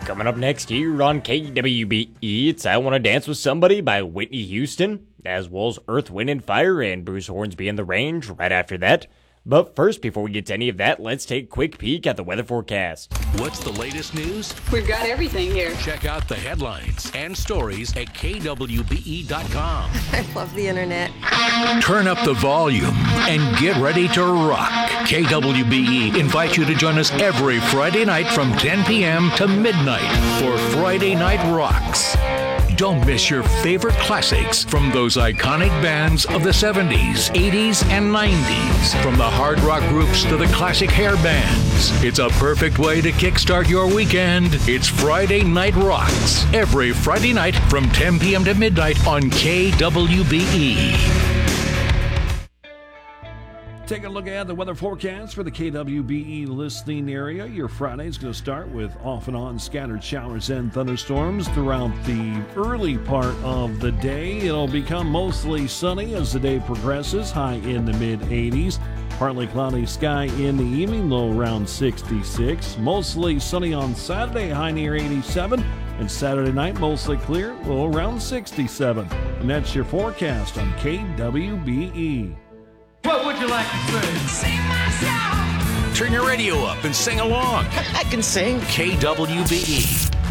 Coming up next here on KWBE, it's I Want to Dance with Somebody by Whitney Houston, as well as Earth, Wind, and Fire and Bruce Hornsby in the Range right after that. But first, before we get to any of that, let's take a quick peek at the weather forecast. What's the latest news? We've got everything here. Check out the headlines and stories at kwbe.com. I love the internet. Turn up the volume and get ready to rock. KWBE invites you to join us every Friday night from 10 p.m. to midnight for Friday Night Rocks. Don't miss your favorite classics from those iconic bands of the 70s, 80s, and 90s. From the hard rock groups to the classic hair bands. It's a perfect way to kickstart your weekend. It's Friday Night Rocks. Every Friday night from 10 p.m. to midnight on KWBE. Take a look at the weather forecast for the KWBE listening area. Your Friday is going to start with off and on scattered showers and thunderstorms throughout the early part of the day. It'll become mostly sunny as the day progresses, high in the mid-80s. Partly cloudy sky in the evening, low around 66. Mostly sunny on Saturday, high near 87. And Saturday night, mostly clear, low around 67. And that's your forecast on KWBE. What would you like to sing? Sing my song. Turn your radio up and sing along. I can sing. KWBE.